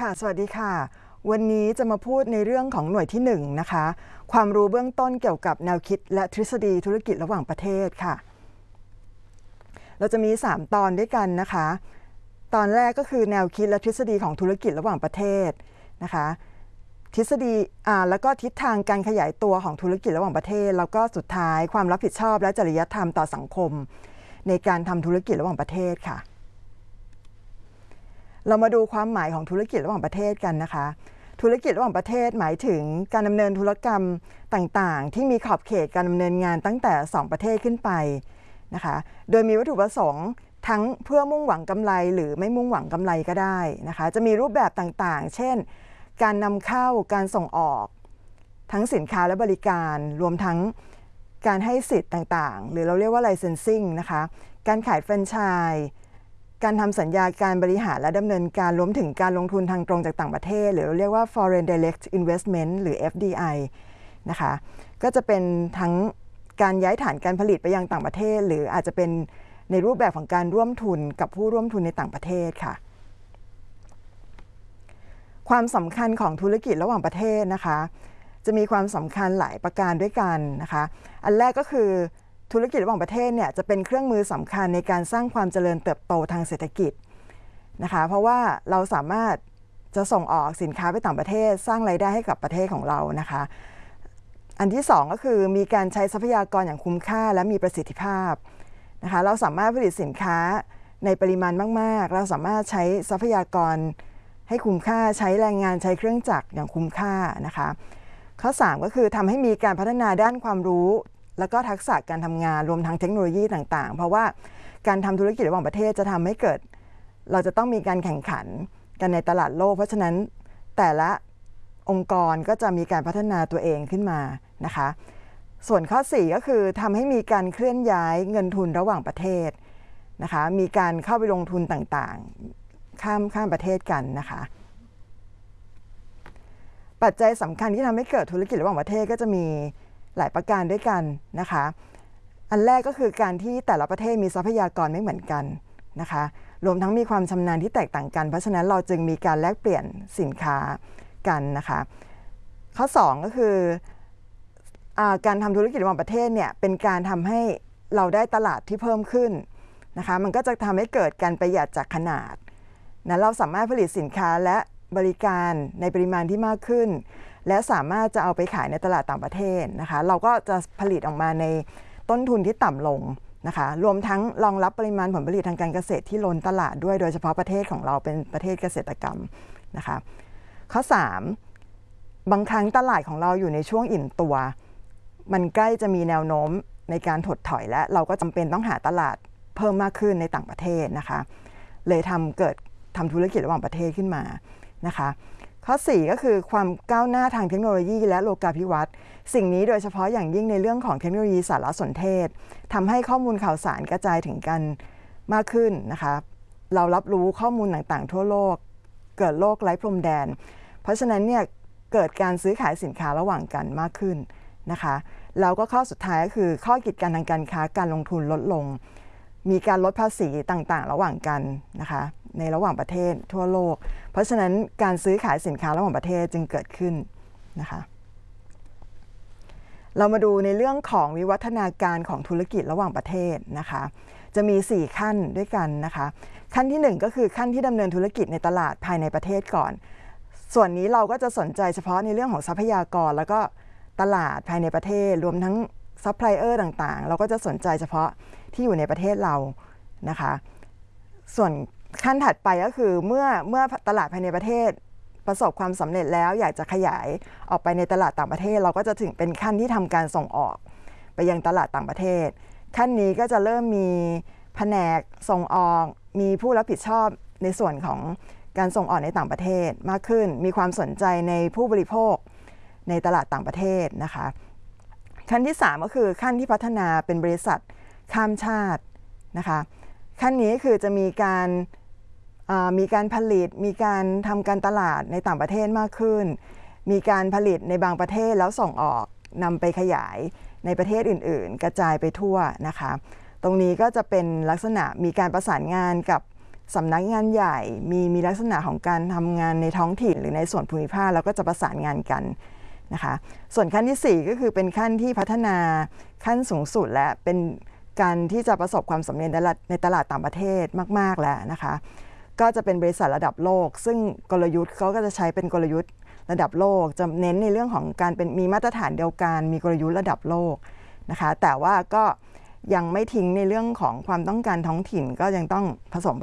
ค่ะสวัสดีค่ะวันนี้จะมาพูดในเรื่องของหน่วยที่1นะคะความรู้เบื้องต้นเกี่ยวกับแนวคิดและทฤษฎีธุรกิจระหว่างประเทศค่ะเราจะมี3ตอนด้วยกันนะคะตอนแรกก็คือแนวคิดและทฤษฎีของธุรกิจระหว่างประเทศนะคะทฤษฎีแล้วก็ทิศทางการขยายตัวของธุรกิจระหว่างประเทศแล้วก็สุดท้ายความรับผิดชอบและจริยธรรมต่อสังคมในการทำธุรกิจระหว่างประเทศค่ะเรามาดูความหมายของธุรกิจระหว่างประเทศกันนะคะธุรกิจระหว่างประเทศหมายถึงการดำเนินธุรกรรมต่างๆที่มีขอบเขตการดำเนินงานตั้งแต่2ประเทศขึ้นไปนะคะโดยมีวัตถุประสงค์ทั้งเพื่อมุ่งหวังกำไรหรือไม่มุ่งหวังกำไรก็ได้นะคะจะมีรูปแบบต่างๆเช่นการนำเข้าการส่งออกทั้งสินค้าและบริการรวมทั้งการให้สิทธิ์ต่างๆหรือเราเรียกว่า licensing นะคะการขายแฟรนไชส์การทำสัญญาการบริหารและดำเนินการรวมถึงการลงทุนทางตรงจากต่างประเทศหรือเราเรียกว่า foreign direct investment หรือ FDI นะคะก็จะเป็นทั้งการย้ายฐานการผลิตไปยังต่างประเทศหรืออาจจะเป็นในรูปแบบของการร่วมทุนกับผู้ร่วมทุนในต่างประเทศค่ะความสำคัญของธุรกิจระหว่างประเทศนะคะจะมีความสำคัญหลายประการด้วยกันนะคะอันแรกก็คือธุรกิจระหว่างประเทศเนี่ยจะเป็นเครื่องมือสำคัญในการสร้างความเจริญเติบโตทางเศรษฐกิจนะคะเพราะว่าเราสามารถจะส่งออกสินค้าไปต่างประเทศสร้างรายได้ให้กับประเทศของเรานะคะอันที่2ก็คือมีการใช้ทรัพยากรอย่างคุ้มค่าและมีประสิทธิภาพนะคะเราสามารถผลิตสินค้าในปริมาณมากๆเราสามารถใช้ทรัพยากรให้คุ้มค่าใช้แรงงานใช้เครื่องจักรอย่างคุ้มค่านะคะข้อ3ก็คือทำให้มีการพัฒนาด้านความรู้แล้วก็ทักษะการทำงานรวมทั้งเทคโนโลยีต่างๆเพราะว่าการทำธุรกิจระหว่างประเทศจะทำให้เกิดเราจะต้องมีการแข่งขันกันในตลาดโลกเพราะฉะนั้นแต่ละองค์กรก็จะมีการพัฒนาตัวเองขึ้นมานะคะส่วนข้อ4ก็คือทำให้มีการเคลื่อนย้ายเงินทุนระหว่างประเทศนะคะมีการเข้าไปลงทุนต่างๆข้ามประเทศกันนะคะปัจจัยสำคัญที่ทำให้เกิดธุรกิจระหว่างประเทศก็จะมีหลายประการด้วยกันนะคะอันแรกก็คือการที่แต่ละประเทศมีทรัพยากรไม่เหมือนกันนะคะรวมทั้งมีความชำนาญที่แตกต่างกันเพราะฉะนั้นเราจึงมีการแลกเปลี่ยนสินค้ากันนะคะข้อ2ก็คือการทำธุรกิจระหว่างประเทศเนี่ยเป็นการทำให้เราได้ตลาดที่เพิ่มขึ้นนะคะมันก็จะทำให้เกิดการประหยัดจากขนาดนะเราสามารถผลิตสินค้าและบริการในปริมาณที่มากขึ้นและสามารถจะเอาไปขายในตลาดต่างประเทศนะคะเราก็จะผลิตออกมาในต้นทุนที่ต่ำลงนะคะรวมทั้งรองรับปริมาณผลผลิตทางการเกษตรที่ล้นตลาดด้วยโดยเฉพาะประเทศของเราเป็นประเทศเกษตรกรรมนะคะข้อ3บางครั้งตลาดของเราอยู่ในช่วงอิ่มตัวมันใกล้จะมีแนวโน้มในการถดถอยและเราก็จำเป็นต้องหาตลาดเพิ่มมากขึ้นในต่างประเทศนะคะเลยทำธุรกิจระหว่างประเทศขึ้นมานะคะข้อ4ก็คือความก้าวหน้าทางเทคโนโลยีและโลกาภิวัตน์สิ่งนี้โดยเฉพาะอย่างยิ่งในเรื่องของเทคโนโลยีสารสนเทศทำให้ข้อมูลข่าวสารกระจายถึงกันมากขึ้นนะคะเรารับรู้ข้อมูลต่างๆทั่วโลกเกิดโลกไร้พรมแดนเพราะฉะนั้นเนี่ยเกิดการซื้อขายสินค้าระหว่างกันมากขึ้นนะคะแล้วก็ข้อสุดท้ายก็คือข้อกีดกันทางการค้าการลงทุนลดลงมีการลดภาษีต่างๆระหว่างกันนะคะในระหว่างประเทศทั่วโลกเพราะฉะนั้นการซื้อขายสินค้าระหว่างประเทศจึงเกิดขึ้นนะคะเรามาดูในเรื่องของวิวัฒนาการของธุรกิจระหว่างประเทศนะคะจะมี4ขั้นด้วยกันนะคะขั้นที่1ก็คือขั้นที่ดำเนินธุรกิจในตลาดภายในประเทศก่อนส่วนนี้เราก็จะสนใจเฉพาะในเรื่องของทรัพยากรแล้วก็ตลาดภายในประเทศรวมทั้งซัพพลายเออร์ต่างๆเราก็จะสนใจเฉพาะที่อยู่ในประเทศเรานะคะส่วนขั้นถัดไปก็คือเมื่อตลาดภายในประเทศประสบความสำเร็จแล้วอยากจะขยายออกไปในตลาดต่างประเทศเราก็จะถึงเป็นขั้นที่ทำการส่งออกไปยังตลาดต่างประเทศขั้นนี้ก็จะเริ่มมีแผนกส่งออกมีผู้รับผิดชอบในส่วนของการส่งออกในต่างประเทศมากขึ้นมีความสนใจในผู้บริโภคในตลาดต่างประเทศนะคะขั้นที่3ก็คือขั้นที่พัฒนาเป็นบริษัทข้ามชาตินะคะขั้นนี้คือจะมีการผลิตมีการทำการตลาดในต่างประเทศมากขึ้นมีการผลิตในบางประเทศแล้วส่งออกนำไปขยายในประเทศอื่นๆกระจายไปทั่วนะคะตรงนี้ก็จะเป็นลักษณะมีการประสานงานกับสำนักงานใหญ่มีลักษณะของการทำงานในท้องถิ่นหรือในส่วนภูมิภาคแล้วก็จะประสานงานกันนะคะส่วนขั้นที่4ก็คือเป็นขั้นที่พัฒนาขั้นสูงสุดและเป็นการที่จะประสบความสำเร็จในตลาดต่างประเทศมากๆแล้วนะคะก็จะเป็นบริษัทระดับโลกซึ่งกลยุทธ์เขาก็จะใช้เป็นกลยุทธ์ระดับโลกจะเน้นในเรื่องของการเป็นมีมาตรฐานเดียวกันมีกลยุทธ์ระดับโลกนะคะแต่ว่าก็ยังไม่ทิ้งในเรื่องของความต้องการท้องถิ่นก็ยังต้องผสม